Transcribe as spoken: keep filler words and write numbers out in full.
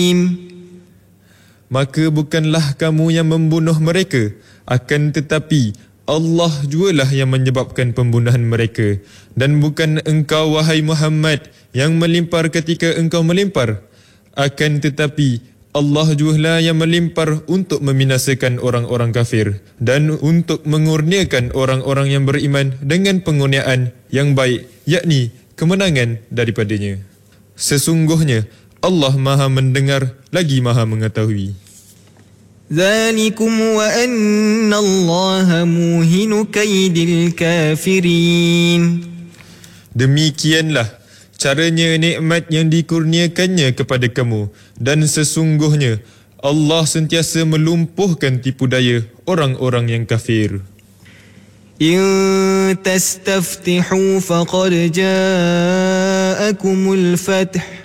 Maka bukanlah kamu yang membunuh mereka, akan tetapi Allah jualah yang menyebabkan pembunuhan mereka, dan bukan engkau wahai Muhammad yang melimpar ketika engkau melimpar, akan tetapi Allah jualah yang melimpar untuk membinasakan orang-orang kafir dan untuk mengurniakan orang-orang yang beriman dengan pengurniaan yang baik, yakni kemenangan daripadanya. Sesungguhnya Allah Maha mendengar lagi Maha mengetahui. ذَلِكُمْ وَأَنَّ اللَّهَ مُوهِنُ كَيْدِ الْكَافِرِينَ. Demikianlah caranya nikmat yang dikurniakannya kepada kamu, dan sesungguhnya Allah sentiasa melumpuhkan tipu daya orang-orang yang kafir. إِن تَسْتَفْتِحُوا فَقَدْ جَاءَكُمُ الْفَتْحُ